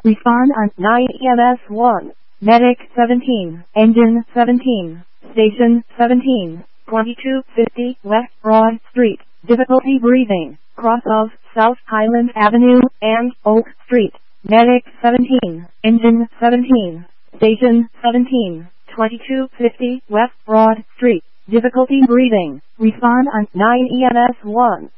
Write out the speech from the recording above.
Respond on 9 EMS 1. Medic 17. Engine 17. Station 17. 2250 West Broad Street. Difficulty breathing. Cross of South Highland Avenue and Oak Street. Medic 17. Engine 17. Station 17. 2250 West Broad Street. Difficulty breathing. Respond on 9 EMS 1.